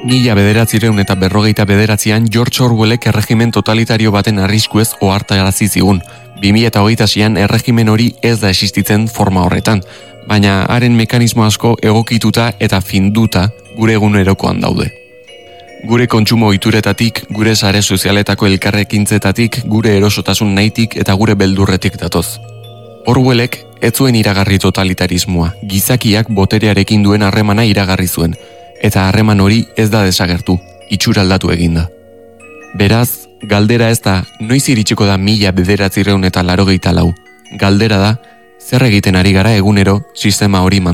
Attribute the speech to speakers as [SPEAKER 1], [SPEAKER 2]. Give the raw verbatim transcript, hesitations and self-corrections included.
[SPEAKER 1] Mila bederatzireun eta berrogeita bederatzean George Orwellek erregimen totalitario baten arriskuez ohartarazi zigun. bi mila hogeita seian erregimen hori ez da existitzen forma horretan, baina haren mekanismo asko egokituta eta finduta gure egunerokoan daude. Gure kontsumo ohituretatik, gure sare sozialetako elkarrekintzetatik, gure erosotasun nahitik eta gure beldurretik datoz. Orwellek ez zuen iragarri totalitarismoa, gizakiak boterearekin duen harremana iragarri zuen, eta harreman hori ez da desagertu, itxura aldatu eginda. Beraz, galdera ez da, noiz iritsiko da mila bederatzireun eta laurogeita lau. Galdera da, zer egiten ari gara egunero sistema hori mantentzeko.